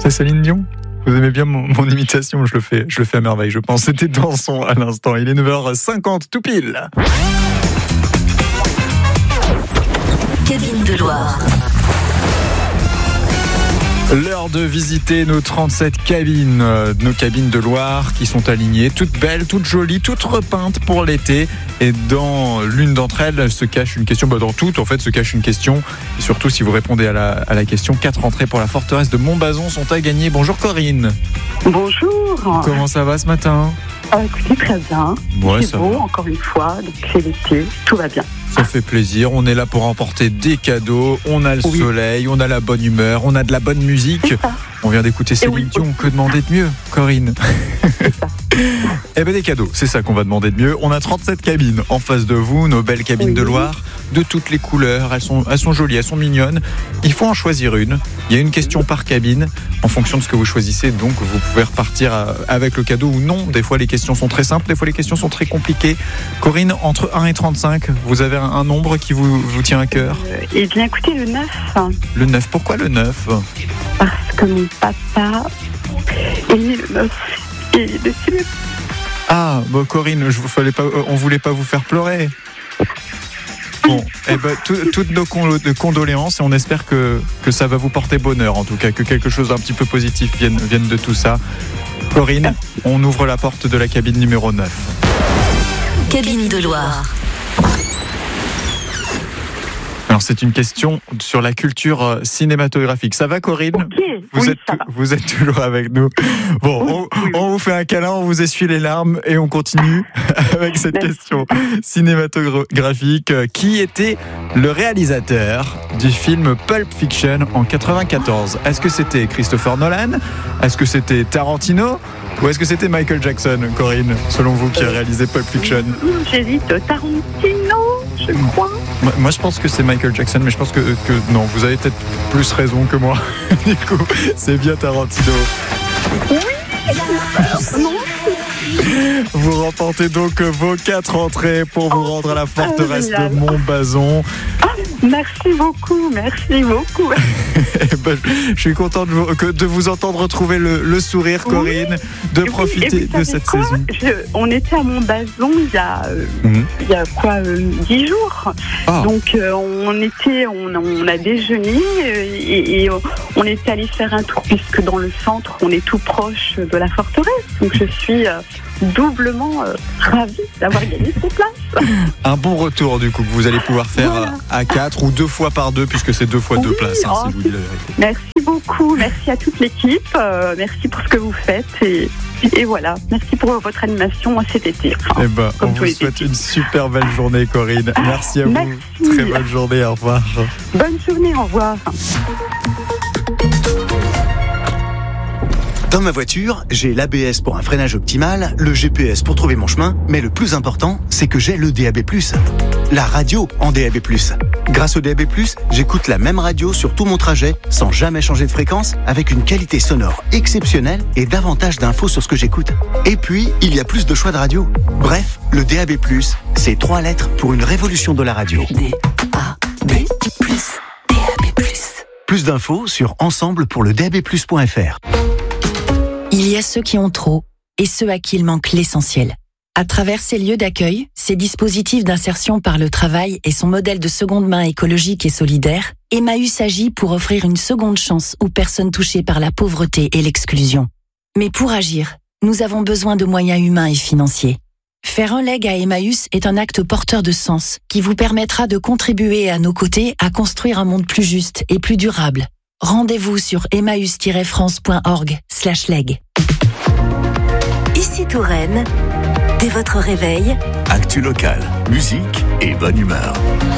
C'est Céline Dion. Vous aimez bien mon imitation, je le fais à merveille, je pense. C'était Dansons à l'instant. Il est 9h50 tout pile. Cabine de Loire. L'heure de visiter nos 37 cabines, nos cabines de Loire qui sont alignées, toutes belles, toutes jolies, toutes repeintes pour l'été. Et dans l'une d'entre elles se cache une question, dans toutes en fait se cache une question. Et surtout si vous répondez à la question, 4 entrées pour la forteresse de Montbazon sont à gagner. Bonjour Corinne. Bonjour. Comment ça va ce matin ? Écoutez, très bien. Ouais, c'est beau, encore une fois, donc c'est l'été, tout va bien. Ça fait plaisir, on est là pour emporter des cadeaux, on a le soleil, on a la bonne humeur, on a de la bonne musique. On vient d'écouter Céline Dion, que demander de mieux, Corinne? Eh bien des cadeaux, c'est ça qu'on va demander de mieux. On a 37 cabines en face de vous, nos belles cabines de Loire, de toutes les couleurs, elles sont jolies, elles sont mignonnes. Il faut en choisir une, il y a une question par cabine. En fonction de ce que vous choisissez, donc vous pouvez repartir avec le cadeau ou non. Des fois les questions sont très simples, des fois les questions sont très compliquées. Corinne, entre 1 et 35, vous avez un nombre qui vous tient à cœur? Eh bien écoutez, le 9. Le 9, pourquoi le 9? Parce que mon papa est né le 9 et il est décédé. Ah, Corinne, on voulait pas vous faire pleurer. Bon, toutes nos condoléances et on espère que ça va vous porter bonheur, en tout cas, que quelque chose d'un petit peu positif vienne de tout ça. Corinne, on ouvre la porte de la cabine numéro 9. Cabine de Loire. Alors c'est une question sur la culture cinématographique. Ça va Corinne? Vous êtes toujours avec nous. Bon, on vous fait un câlin, on vous essuie les larmes et on continue avec cette question cinématographique. Qui était le réalisateur du film Pulp Fiction en 1994? Est-ce que c'était Christopher Nolan? Est-ce que c'était Tarantino? Ou est-ce que c'était Michael Jackson, Corinne, selon vous, qui a réalisé Pulp Fiction? J'hésite, Tarantino, je crois. Moi, je pense que c'est Michael Jackson, mais je pense que non, vous avez peut-être plus raison que moi. Du coup, c'est bien Tarantino. Oui. Non. Vous remportez donc vos 4 entrées pour vous rendre à la forteresse de Montbazon. Merci beaucoup. Je suis content de vous entendre retrouver le sourire, Corinne, de profiter de cette saison. On était à Montbazon il y a 10 jours. Donc on a déjeuné et on est allé faire un tour puisque dans le centre on est tout proche de la forteresse. Donc je suis doublement ravie d'avoir gagné cette place. Un bon retour du coup que vous allez pouvoir faire à 4 ou 2 fois par 2 puisque c'est 2 fois 2 places, si je vous dis la vérité. Merci beaucoup, merci à toute l'équipe, merci pour ce que vous faites et voilà, merci pour votre animation cet été. On vous souhaite une super belle journée Corinne, merci à vous, très bonne journée, au revoir. Bonne journée, au revoir. Dans ma voiture, j'ai l'ABS pour un freinage optimal, le GPS pour trouver mon chemin, mais le plus important, c'est que j'ai le DAB+, la radio en DAB+. Grâce au DAB+, j'écoute la même radio sur tout mon trajet, sans jamais changer de fréquence, avec une qualité sonore exceptionnelle et davantage d'infos sur ce que j'écoute. Et puis, il y a plus de choix de radio. Bref, le DAB+, c'est 3 lettres pour une révolution de la radio. DAB+. Plus d'infos sur ensemblepourledabplus.fr. Il y a ceux qui ont trop et ceux à qui il manque l'essentiel. À travers ces lieux d'accueil, ces dispositifs d'insertion par le travail et son modèle de seconde main écologique et solidaire, Emmaüs agit pour offrir une seconde chance aux personnes touchées par la pauvreté et l'exclusion. Mais pour agir, nous avons besoin de moyens humains et financiers. Faire un leg à Emmaüs est un acte porteur de sens qui vous permettra de contribuer à nos côtés à construire un monde plus juste et plus durable. Rendez-vous sur emmaüs-france.org/leg. Ici Touraine, dès votre réveil, Actu locale, musique et bonne humeur.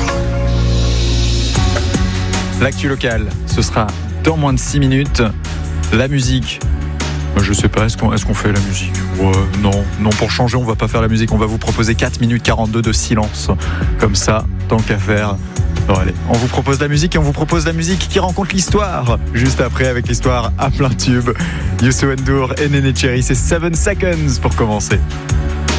L'actu locale, ce sera dans moins de 6 minutes. La musique, je sais pas, est-ce qu'on fait la musique? Non, pour changer, on va pas faire la musique. On va vous proposer 4 minutes 42 de silence. Comme ça, tant qu'à faire. Bon, allez, on vous propose la musique et on vous propose la musique qui rencontre l'histoire. Juste après, avec l'histoire à plein tube. Youssou N'Dour et Néné Cherry, c'est 7 Seconds pour commencer.